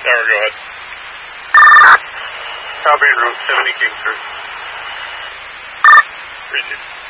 Tower, go ahead. Tower Bay Route 70 Kingsford. Appreciate it.